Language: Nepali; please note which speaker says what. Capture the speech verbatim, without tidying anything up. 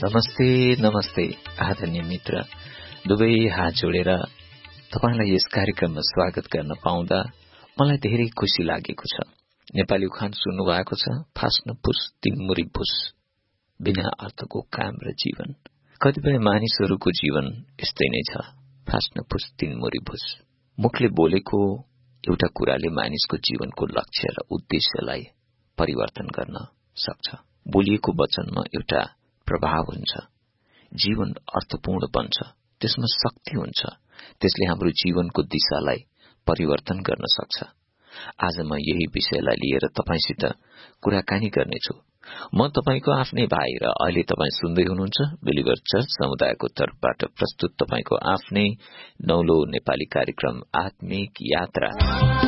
Speaker 1: नमस्ते नमस्ते आदरणीय मित्र, दुवै हात जोडेर तपाईलाई यस कार्यक्रममा स्वागत गर्न पाउँदा मलाई धेरै खुशी लागेको छ। नेपाली उखान सुन्नु भएको छ, फास्न पुस तिनमुरी भुस, बिना अर्थको काम र जीवन। कतिपय मानिसहरूको जीवन यस्तै नै छ, फास्न पुस तिनमुरी भुस। मुखले बोलेको एउटा कुराले मानिसको जीवनको लक्ष्य र उद्देश्यलाई परिवर्तन गर्न सक्छ। बोलिएको वचनमा एउटा प्रभाव हुन्छ, जीवन अर्थपूर्ण बन्छ, त्यसमा शक्ति हुन्छ, त्यसले हाम्रो जीवनको दिशालाई परिवर्तन गर्न सक्छ। आज म यही विषयलाई लिएर तपाईसित कुराकानी गर्नेछु। म तपाईको आफ्नै भाइ र अहिले तपाई सुन्दै हुनुहुन्छ बिलिभर चर्च समुदायको तर्फबाट प्रस्तुत तपाईको आफ्नै नौलो नेपाली कार्यक्रम आत्मिक यात्रा।